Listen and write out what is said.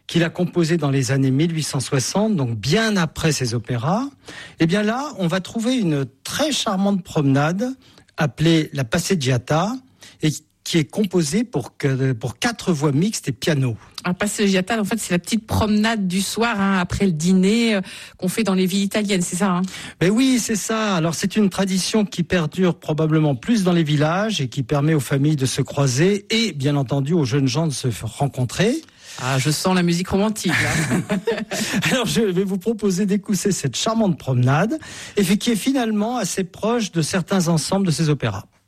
qu'il a composé dans les années 1860, donc bien après ses opéras. Et bien là, on va trouver une très charmante promenade appelée la Passeggiata et qui est composée pour 4 voix mixtes et piano. Un passeggiata, en fait, c'est la petite promenade du soir après le dîner qu'on fait dans les villes italiennes, c'est ça Ben oui, c'est ça. Alors c'est une tradition qui perdure probablement plus dans les villages et qui permet aux familles de se croiser et bien entendu aux jeunes gens de se rencontrer. Ah, je sens la musique romantique, là. Alors, je vais vous proposer d'écouter cette charmante promenade, et qui est finalement assez proche de certains ensembles de ces opéras.